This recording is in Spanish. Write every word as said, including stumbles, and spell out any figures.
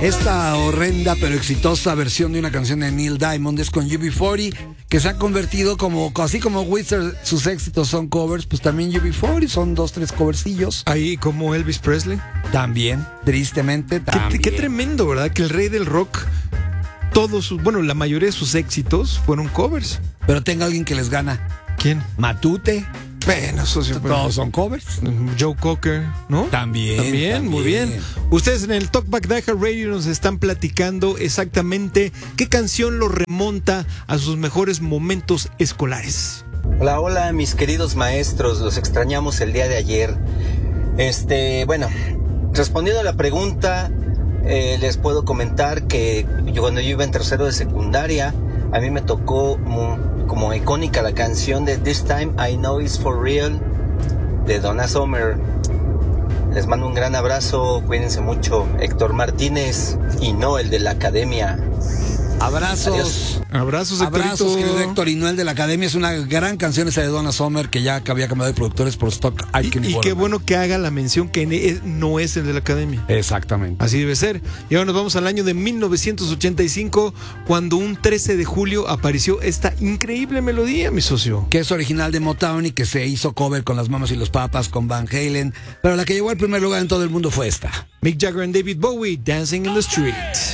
Esta horrenda pero exitosa versión de una canción de Neil Diamond es con U B cuarenta, que se ha convertido como, así como Wizard, sus éxitos son covers, pues también U B cuarenta son dos, tres covercillos. Ahí como Elvis Presley. También, tristemente, también. Qué, qué tremendo, ¿verdad? Que el rey del rock, todos sus, bueno, la mayoría de sus éxitos fueron covers. Pero tenga alguien que les gana. ¿Quién? Matute. Bueno, socio. Todos son covers. Joe Cocker, ¿no? También, también. También, muy bien. Ustedes en el Talkback Daja Radio nos están platicando exactamente qué canción los remonta a sus mejores momentos escolares. Hola, hola, mis queridos maestros. Los extrañamos el día de ayer. Este, bueno, respondiendo a la pregunta, eh, les puedo comentar que yo, cuando yo iba en tercero de secundaria, a mí me tocó como, como icónica la canción de This Time I Know It's For Real de Donna Summer. Les mando un gran abrazo, cuídense mucho. Héctor Martínez, y no el de la academia. Abrazos. Adiós. Abrazos, Abrazos, querido Héctorito. Héctor, y no el de la academia. Es una gran canción esa de Donna Summer, que ya había cambiado de productores por Stock Aitken Y, y qué Waterman. bueno que haga la mención que ne- no es el de la academia. Exactamente. Así debe ser. Y ahora nos vamos al año de mil novecientos ochenta y cinco, cuando un trece de julio apareció esta increíble melodía, mi socio. Que es original de Motown y que se hizo cover con las Mamas y los Papas, con Van Halen. Pero la que llegó al primer lugar en todo el mundo fue esta. Mick Jagger and David Bowie, Dancing in the Street.